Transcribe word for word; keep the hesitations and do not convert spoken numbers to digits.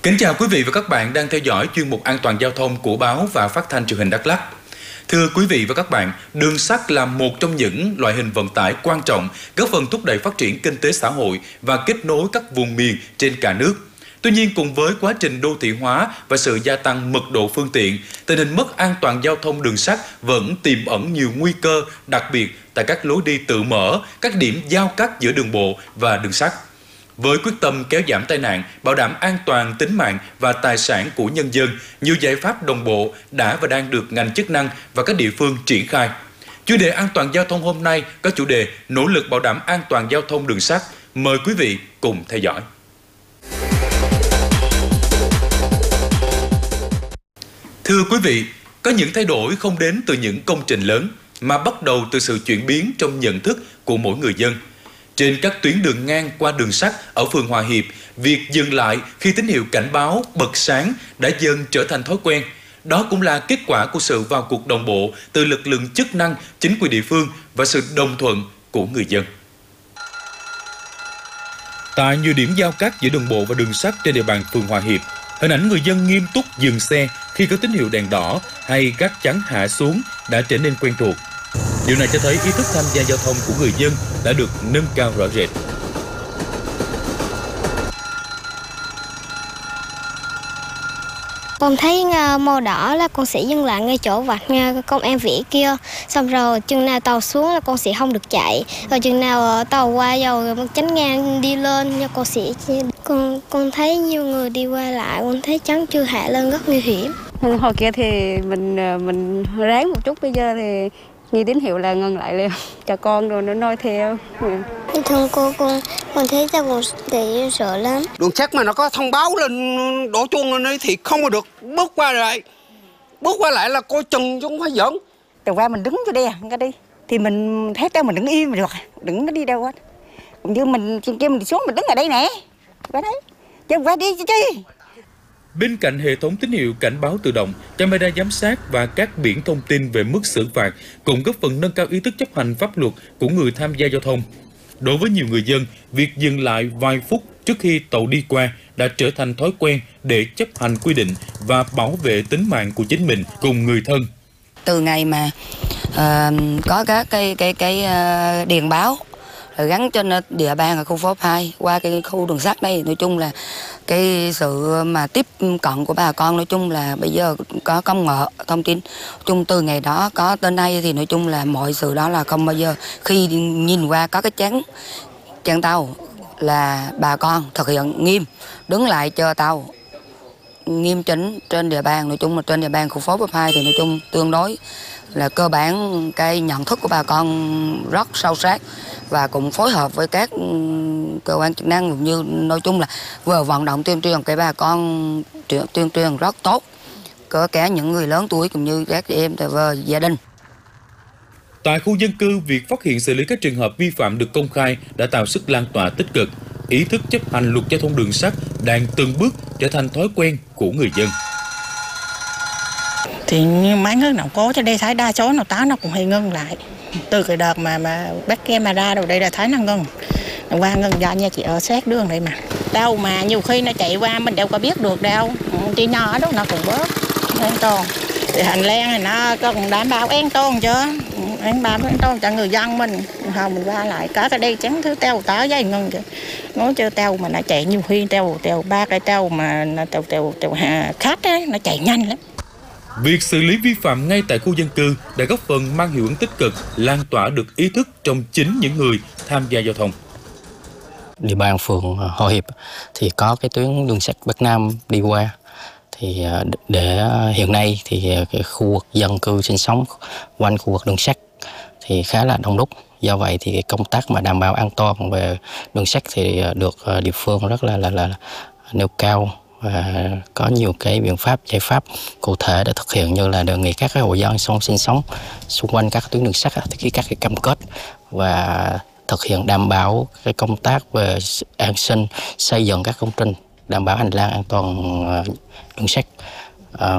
Kính chào quý vị và các bạn đang theo dõi chuyên mục An toàn giao thông của báo và phát thanh truyền hình Đắk Lắk. Thưa quý vị và các bạn, đường sắt là một trong những loại hình vận tải quan trọng góp phần thúc đẩy phát triển kinh tế xã hội và kết nối các vùng miền trên cả nước. Tuy nhiên, cùng với quá trình đô thị hóa và sự gia tăng mật độ phương tiện, tình hình mất an toàn giao thông đường sắt vẫn tiềm ẩn nhiều nguy cơ, đặc biệt tại các lối đi tự mở, các điểm giao cắt giữa đường bộ và đường sắt. Với quyết tâm kéo giảm tai nạn, bảo đảm an toàn tính mạng và tài sản của nhân dân, nhiều giải pháp đồng bộ đã và đang được ngành chức năng và các địa phương triển khai. Chuyên đề an toàn giao thông hôm nay có chủ đề nỗ lực bảo đảm an toàn giao thông đường sắt. Mời quý vị cùng theo dõi. Thưa quý vị, có những thay đổi không đến từ những công trình lớn mà bắt đầu từ sự chuyển biến trong nhận thức của mỗi người dân. Trên các tuyến đường ngang qua đường sắt ở phường Hòa Hiệp, việc dừng lại khi tín hiệu cảnh báo bật sáng đã dần trở thành thói quen. Đó cũng là kết quả của sự vào cuộc đồng bộ từ lực lượng chức năng, chính quyền địa phương và sự đồng thuận của người dân. Tại nhiều điểm giao cắt giữa đường bộ và đường sắt trên địa bàn phường Hòa Hiệp, hình ảnh người dân nghiêm túc dừng xe khi có tín hiệu đèn đỏ hay gác chắn hạ xuống đã trở nên quen thuộc. Điều này cho thấy ý thức tham gia giao thông của người dân đã được nâng cao rõ rệt. Con thấy màu đỏ là con sẽ dừng lại ngay chỗ vạch công an vỉa kia. Xong rồi chừng nào tàu xuống là con sẽ không được chạy. Rồi chừng nào tàu qua rồi chắn ngang đi lên nha con sẽ... Con, con thấy nhiều người đi qua lại, con thấy chắn chưa hạ lên rất nguy hiểm. Hồi kia thì mình mình ráng một chút, bây giờ thì nghe tín hiệu là ngừng lại liền, cho con rồi nó nói theo. Thường cô con con thấy cho con để sợ lắm. Đường sắt mà nó có thông báo lên đổ chuông lên ấy thì không có được bước qua lại, bước qua lại là coi chừng chứ không phải giỡn. Từ qua mình đứng cho đi, cái đi thì mình thấy tao mình đứng im mà được, đừng có đi đâu hết. Cũng như mình trên kia mình xuống mình đứng ở đây nè, qua đấy, chứ qua đi chứ chi. Bên cạnh hệ thống tín hiệu cảnh báo tự động, camera giám sát và các biển thông tin về mức xử phạt cũng góp phần nâng cao ý thức chấp hành pháp luật của người tham gia giao thông. Đối với nhiều người dân, việc dừng lại vài phút trước khi tàu đi qua đã trở thành thói quen để chấp hành quy định và bảo vệ tính mạng của chính mình cùng người thân. Từ ngày mà uh, có các cái cái cái uh, điện báo gắn trên địa bàn ở khu phố hai qua cái khu đường sắt đây, nói chung là cái sự mà tiếp cận của bà con nói chung là bây giờ có công nghệ thông tin, chung từ ngày đó có tới nay thì nói chung là mọi sự đó là không bao giờ khi nhìn qua có cái chắn chắn tàu là bà con thực hiện nghiêm, đứng lại chờ tàu nghiêm chỉnh trên địa bàn, nói chung là trên địa bàn khu phố hai thì nói chung tương đối là cơ bản cái nhận thức của bà con rất sâu sát và cũng phối hợp với các cơ quan chức năng cũng như nói chung là vừa vận động tuyên truyền cái bà con tuyên truyền rất tốt, có cả những người lớn tuổi cũng như các em và gia đình. Tại khu dân cư, việc phát hiện xử lý các trường hợp vi phạm được công khai đã tạo sức lan tỏa tích cực. Ý thức chấp hành luật giao thông đường sắt đang từng bước trở thành thói quen của người dân. Thì mấy nước nào có cho đây thấy đa số nào tá nó cũng hay ngưng lại. Từ cái đợt mà mà bắt camera đâu đây là thấy nó ngưng. Qua ngưng ra nha chị ở sát đường đây mà. Đâu mà nhiều khi nó chạy qua mình đâu có biết được đâu. Chị nhỏ đó nó cũng bớt an toàn. Thì hành lang này nó cũng đảm bảo an toàn chứ. An bảo an toàn cho người dân mình. Không mình qua lại có cái đây chẳng thứ tàu tá dây ngưng chứ. Nói chứ tàu mà nó chạy nhiều khi tàu tàu ba cái tàu mà tàu tàu tàu khách ấy nó chạy nhanh lắm. Việc xử lý vi phạm ngay tại khu dân cư đã góp phần mang hiệu ứng tích cực, lan tỏa được ý thức trong chính những người tham gia giao thông. Địa bàn phường Hòa Hiệp thì có cái tuyến đường sắt Bắc Nam đi qua. Thì để hiện nay thì cái khu vực dân cư sinh sống quanh khu vực đường sắt thì khá là đông đúc. Do vậy thì công tác mà đảm bảo an toàn về đường sắt thì được địa phương rất là là, là nêu cao. Và có nhiều cái biện pháp, giải pháp cụ thể để thực hiện như là đề nghị các cái hộ dân sống sinh sống xung quanh các tuyến đường sắt thì các cái cam kết và thực hiện đảm bảo cái công tác về an sinh, xây dựng các công trình đảm bảo hành lang an toàn đường sắt. À,